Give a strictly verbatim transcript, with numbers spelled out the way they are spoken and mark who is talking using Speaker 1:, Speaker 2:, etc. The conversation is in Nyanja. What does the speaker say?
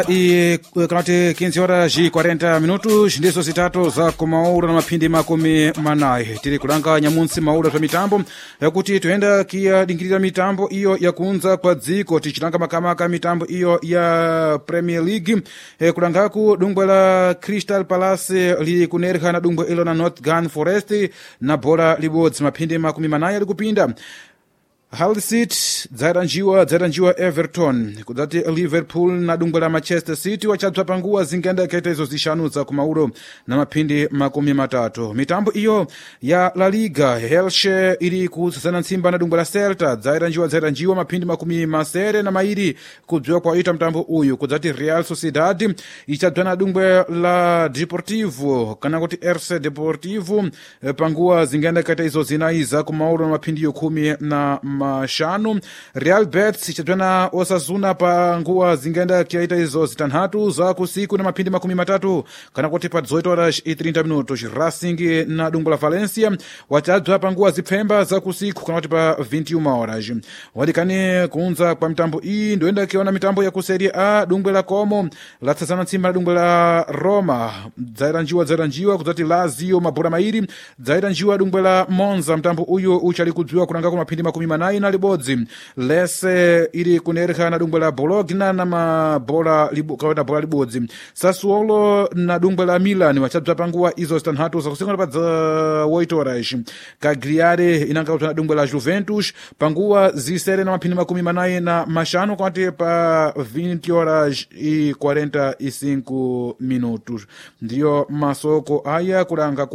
Speaker 1: E kanati quinze horas e quarenta minutos ndizo zitatu za kumaura na maphindi makumi manayi tiri kulanga nyamunsi maura za mitambo yakuti tuyenda kia dingirira mitambo iyo yakunza kwa dziko tichilanga makamaka mitambo iyo ya Premier League e, kulangaku dungwe la Crystal Palace lili kunerha na dungwe ilo na Nottingham Forest na bola libodzi maphindi makumi manayi ali kupinda. Hull City dzairanjiwa dzairanjiwa Everton kudzati Liverpool na dungwe la Manchester City wachadzwa panguwa zingenda kaita izo zishanu za kumauro na maphindi makumi matatu. Mitambo iyo ya La Liga Elche ili kusasana nsimba na dungwe la Celta dzairanjiwa dzairanjiwa maphindi makumi masere na mairi kudzwa kwa ita mtambo uyu kudzati Real Sociedad ichadzwa na dungwe la Deportivo kana kuti R C Deportivo panguwa zingenda kaita izo zinayi za kumauro na maphindi kumi na mashanu. Real Betis ichadzwana Osasuna pa nguwa zingenda kiaita izo zitanhatu za kusiku na maphindi makumi matatu kana kuti pa dezoito horas e trinta minutos. Racing na dungwe la Valencia wachadzwa pa nguwa zipfemba za kusiku kana kuti pa vinte e uma horas. Wadikani kunza kwa mitambo iyi ndoenda kiona mitambo ya kuserie A dungwe la Como latsasana nsimba na dungwe la Roma dzairanjiwa dzairanjiwa kudzati Lazio mabora mairi dzairanjiwa dungwe la Monza mtambo uyu uchali kudziwa kulanga kwa maphindi makumi manayi na libodzi. Lese ili kunerha na dungwe la Bologna na mabola libu, kawena bola libodzi. Sassuolo na dungwe la Milan wachadzwa panguwa izo zitanhatu za kusiku na pa dezoito horas. Cagliari inangautwa na dungwe la Juventus panguwa zisere na maphindi makumi manayi na mashanu kwati pa vinte horas e quarenta e cinco minutos. Ndiyo masoko aya kulanga